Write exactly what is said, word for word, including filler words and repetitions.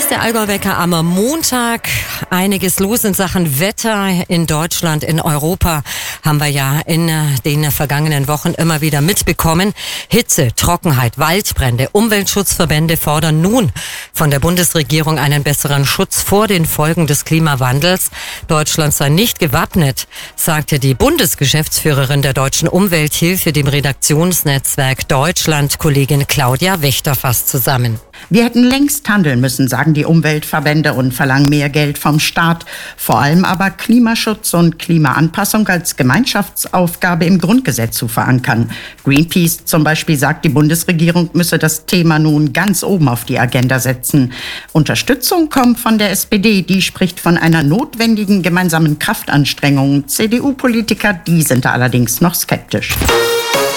ist der Allgäu-Wecker am Montag. Einiges los in Sachen Wetter in Deutschland, in Europa haben wir ja in den vergangenen Wochen immer wieder mitbekommen. Hitze, Trockenheit, Waldbrände, Umweltschutzverbände fordern nun von der Bundesregierung einen besseren Schutz vor den Folgen des Klimawandels. Deutschland sei nicht gewappnet, sagte die Bundesgeschäftsführerin der Deutschen Umwelthilfe dem Redaktionsnetzwerk Deutschland, Kollegin Claudia Wächter, fasst zusammen. Wir hätten längst handeln müssen, sagen die Umweltverbände und verlangen mehr Geld vom Staat. Vor allem aber Klimaschutz und Klimaanpassung als Gemeinschaftsaufgabe im Grundgesetz zu verankern. Greenpeace zum Beispiel sagt, die Bundesregierung müsse das Thema nun ganz oben auf die Agenda setzen. Unterstützung kommt von der S P D, die spricht von einer notwendigen gemeinsamen Kraftanstrengung. C D U-Politiker, die sind da allerdings noch skeptisch.